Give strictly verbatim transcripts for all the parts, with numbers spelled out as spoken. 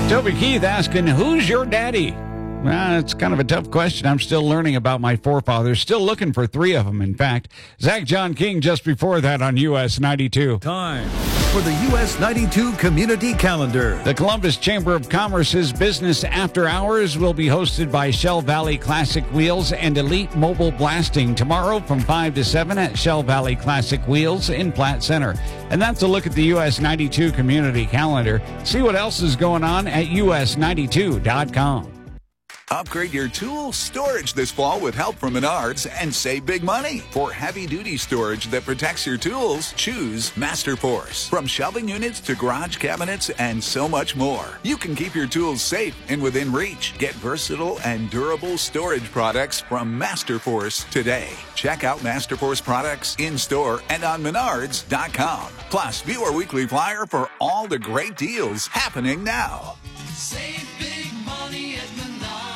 Toby Keith asking, who's your daddy? Well, it's kind of a tough question. I'm still learning about my forefathers. Still looking for three of them, in fact. Zach John King just before that on U S ninety-two. Time for the U S ninety-two Community Calendar. The Columbus Chamber of Commerce's Business After Hours will be hosted by Shell Valley Classic Wheels and Elite Mobile Blasting tomorrow from five to seven at Shell Valley Classic Wheels in Platte Center. And that's a look at the U S ninety-two Community Calendar. See what else is going on at U S ninety-two dot com. Upgrade your tool storage this fall with help from Menards and save big money. For heavy-duty storage that protects your tools, choose Masterforce. From shelving units to garage cabinets and so much more, you can keep your tools safe and within reach. Get versatile and durable storage products from Masterforce today. Check out Masterforce products in-store and on Menards dot com. Plus, view our weekly flyer for all the great deals happening now. Save big money at Menards.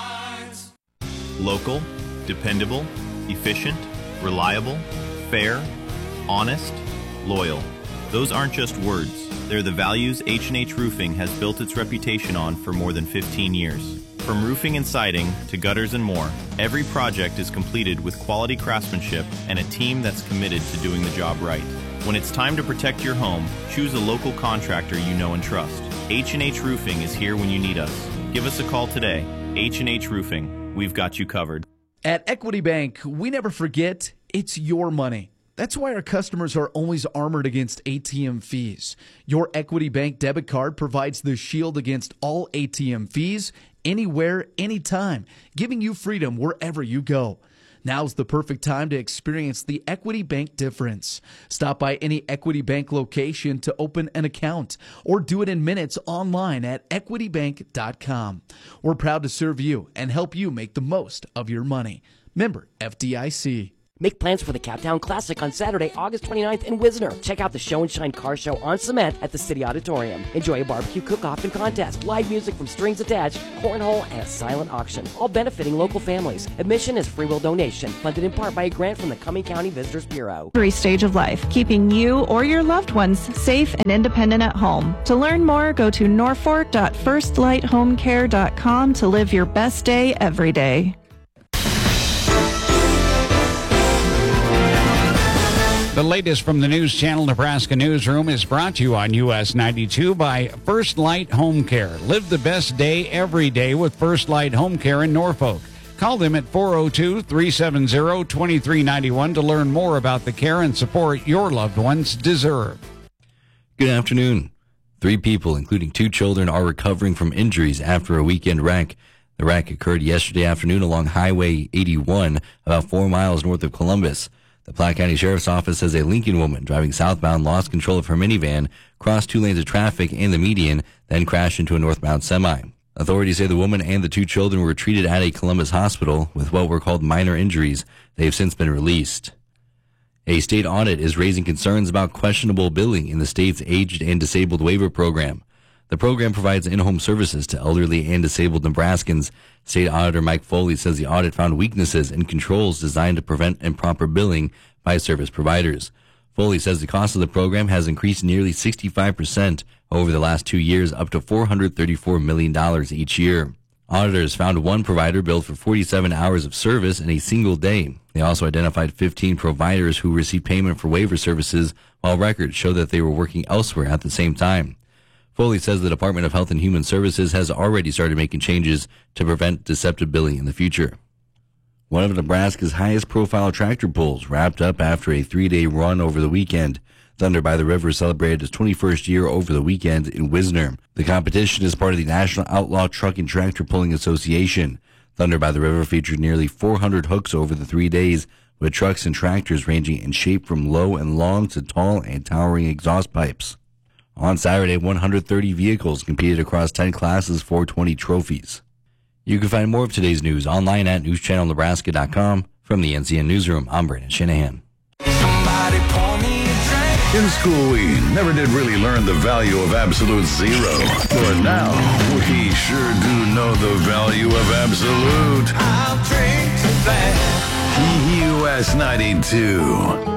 Local, dependable, efficient, reliable, fair, honest, loyal. Those aren't just words. They're the values H and H Roofing has built its reputation on for more than fifteen years. From roofing and siding to gutters and more, every project is completed with quality craftsmanship and a team that's committed to doing the job right. When it's time to protect your home, choose a local contractor you know and trust. H and H Roofing is here when you need us. Give us a call today. H and H Roofing. We've got you covered. At Equity Bank, we never forget it's your money. That's why our customers are always armored against A T M fees. Your Equity Bank debit card provides the shield against all A T M fees, anywhere, anytime, giving you freedom wherever you go. Now's the perfect time to experience the Equity Bank difference. Stop by any Equity Bank location to open an account or do it in minutes online at equity bank dot com. We're proud to serve you and help you make the most of your money. Member F D I C. Make plans for the Captown Classic on Saturday, August twenty-ninth in Wisner. Check out the Show and Shine Car Show on cement at the City Auditorium. Enjoy a barbecue cook-off and contest, live music from Strings Attached, cornhole, and a silent auction, all benefiting local families. Admission is free will donation, funded in part by a grant from the Cumming County Visitors Bureau. Every stage of life, keeping you or your loved ones safe and independent at home. To learn more, go to norfolk dot first light home care dot com to live your best day every day. The latest from the News Channel Nebraska Newsroom is brought to you on U S ninety-two by First Light Home Care. Live the best day every day with First Light Home Care in Norfolk. Call them at four oh two, three seven zero, two three nine one to learn more about the care and support your loved ones deserve. Good afternoon. Three people, including two children, are recovering from injuries after a weekend wreck. The wreck occurred yesterday afternoon along Highway eighty-one, about four miles north of Columbus. The Platte County Sheriff's Office says a Lincoln woman driving southbound lost control of her minivan, crossed two lanes of traffic and the median, then crashed into a northbound semi. Authorities say the woman and the two children were treated at a Columbus hospital with what were called minor injuries. They have since been released. A state audit is raising concerns about questionable billing in the state's Aged and Disabled Waiver Program. The program provides in-home services to elderly and disabled Nebraskans. State Auditor Mike Foley says the audit found weaknesses in controls designed to prevent improper billing by service providers. Foley says the cost of the program has increased nearly sixty-five percent over the last two years, up to four hundred thirty-four million dollars each year. Auditors found one provider billed for forty-seven hours of service in a single day. They also identified fifteen providers who received payment for waiver services, while records show that they were working elsewhere at the same time. Foley says the Department of Health and Human Services has already started making changes to prevent deceptive billing in the future. One of Nebraska's highest-profile tractor pulls wrapped up after a three-day run over the weekend. Thunder by the River celebrated its twenty-first year over the weekend in Wisner. The competition is part of the National Outlaw Truck and Tractor Pulling Association. Thunder by the River featured nearly four hundred hooks over the three days, with trucks and tractors ranging in shape from low and long to tall and towering exhaust pipes. On Saturday, one hundred thirty vehicles competed across ten classes for twenty trophies. You can find more of today's news online at news channel nebraska dot com. From the N C N Newsroom, I'm Brandon Shanahan. In school, we never did really learn the value of absolute zero. But now, we sure do know the value of absolute. I'll drink to that. U S ninety-two.